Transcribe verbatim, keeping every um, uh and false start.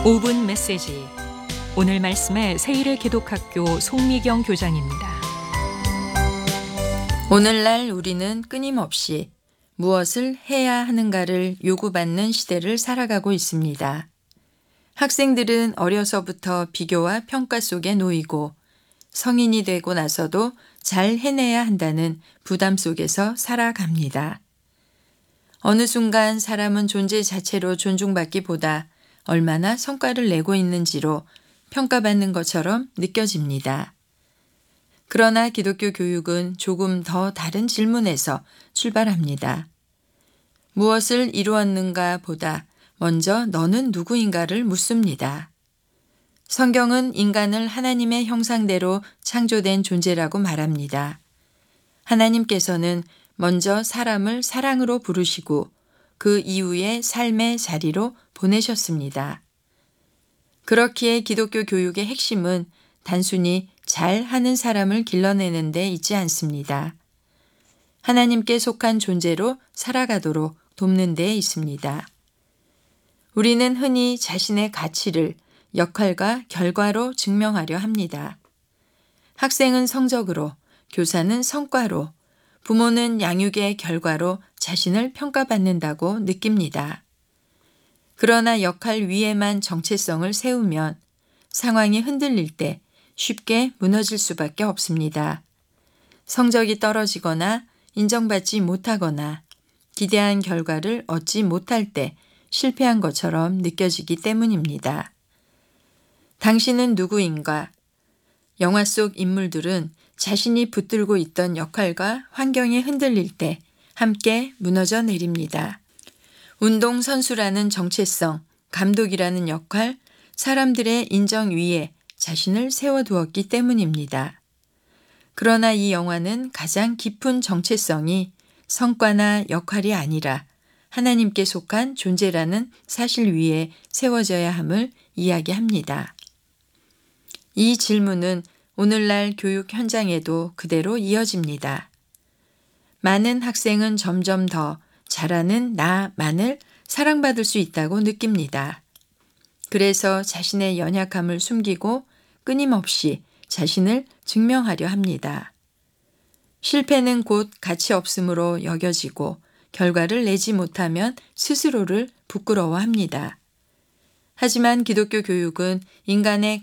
오 분 메시지. 오늘 말씀의 세일의 기독학교 송미경 교장입니다. 오늘날 우리는 끊임없이 무엇을 해야 하는가를 요구받는 시대를 살아가고 있습니다. 학생들은 어려서부터 비교와 평가 속에 놓이고 성인이 되고 나서도 잘 해내야 한다는 부담 속에서 살아갑니다. 어느 순간 사람은 존재 자체로 존중받기보다 얼마나 성과를 내고 있는지로 평가받는 것처럼 느껴집니다. 그러나 기독교 교육은 조금 더 다른 질문에서 출발합니다. 무엇을 이루었는가 보다 먼저 너는 누구인가를 묻습니다. 성경은 인간을 하나님의 형상대로 창조된 존재라고 말합니다. 하나님께서는 먼저 사람을 사랑으로 부르시고 그 이후에 삶의 자리로 보내셨습니다. 그렇기에 기독교 교육의 핵심은 단순히 잘하는 사람을 길러내는 데 있지 않습니다. 하나님께 속한 존재로 살아가도록 돕는 데 있습니다. 우리는 흔히 자신의 가치를 역할과 결과로 증명하려 합니다. 학생은 성적으로, 교사는 성과로, 부모는 양육의 결과로 자신을 평가받는다고 느낍니다. 그러나 역할 위에만 정체성을 세우면 상황이 흔들릴 때 쉽게 무너질 수밖에 없습니다. 성적이 떨어지거나 인정받지 못하거나 기대한 결과를 얻지 못할 때 실패한 것처럼 느껴지기 때문입니다. 당신은 누구인가? 영화 속 인물들은 자신이 붙들고 있던 역할과 환경에 흔들릴 때 함께 무너져 내립니다. 운동선수라는 정체성, 감독이라는 역할, 사람들의 인정 위에 자신을 세워두었기 때문입니다. 그러나 이 영화는 가장 깊은 정체성이 성과나 역할이 아니라 하나님께 속한 존재라는 사실 위에 세워져야 함을 이야기합니다. 이 질문은 오늘날 교육 현장에도 그대로 이어집니다. 많은 학생은 점점 더 잘하는 나만을 사랑받을 수 있다고 느낍니다. 그래서 자신의 연약함을 숨기고 끊임없이 자신을 증명하려 합니다. 실패는 곧 가치 없음으로 여겨지고 결과를 내지 못하면 스스로를 부끄러워합니다. 하지만 기독교 교육은 인간의